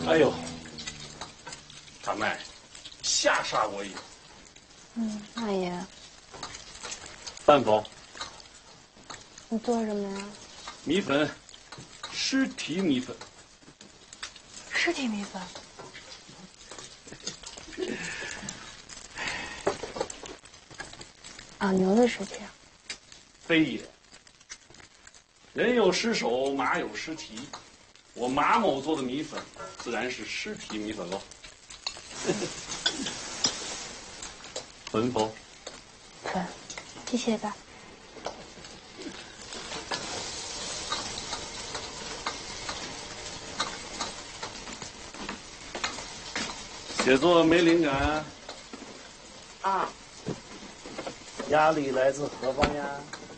哎呦，大麦，吓煞我一跳。 大爷， 范否？ 你做什么呀？ 米粉，尸体米粉。 尸体米粉。啊，牛的尸体啊？ 非也。人有尸首，马有尸蹄。我马某做的米粉，自然是尸体米粉喽。粉否？ 粉，谢谢吧。 写作没灵感啊？压力来自何方呀？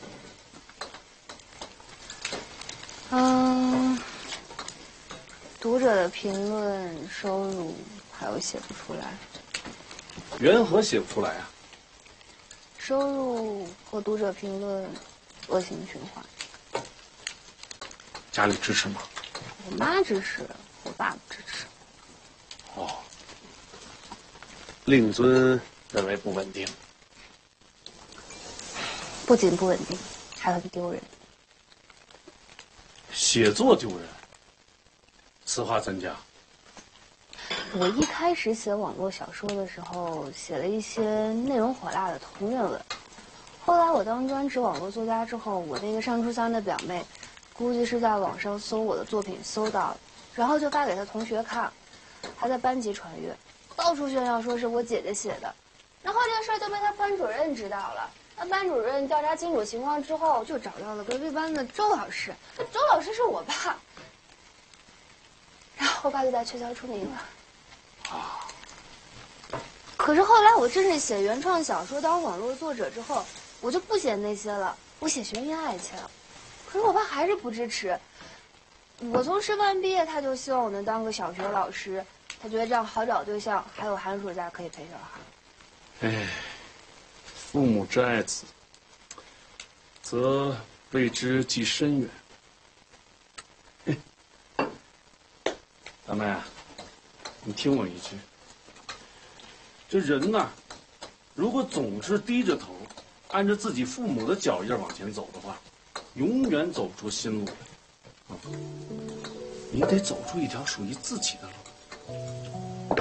读者的评论、收入，还有写不出来。 缘何写不出来啊？ 收入和读者评论，恶性循环。 家里支持吗？ 我妈支持，我爸不支持。 哦， 令尊认为不稳定。 不仅不稳定，还很丢人。 写作丢人，此话怎讲？ 我一开始写网络小说的时候，写了一些内容火辣的同人文。后来我当专职网络作家之后，我那个上初三的表妹，估计是在网上搜我的作品搜到了，然后就发给她同学看，还在班级传阅，到处炫耀说是我姐姐写的。然后这个事儿就被她班主任知道了。那班主任调查清楚情况之后，就找到了隔壁班的周老师。周老师是我爸，然后我爸就在学校出名了。 啊！ 可是后来我正式写原创小说当网络作者之后，我就不写那些了，我写悬疑爱情。可是我爸还是不支持。我从师范毕业，他就希望我能当个小学老师，他觉得这样好找对象，还有寒暑假可以陪小孩。 哎，父母之爱子，则为之计深远。大妹啊，你听我一句，这人呐，如果总是低着头，按照自己父母的脚印往前走的话，永远走不出新路来。你得走出一条属于自己的路。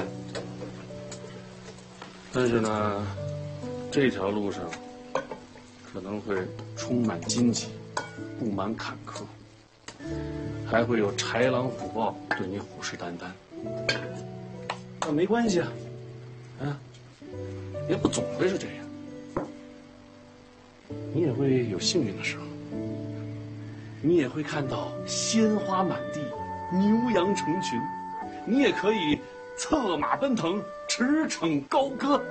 但是呢，这条路上可能会充满荆棘，布满坎坷，还会有豺狼虎豹对你虎视眈眈。那没关系啊，也不总会是这样。你也会有幸运的时候，你也会看到鲜花满地，牛羊成群，你也可以策马奔腾，驰骋高歌。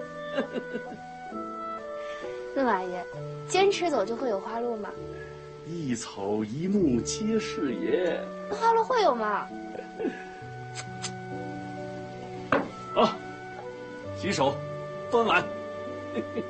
司马爷，坚持走就会有花路吗？ 一草一木皆是也。 那花路会有吗？ 啊，洗手，端碗。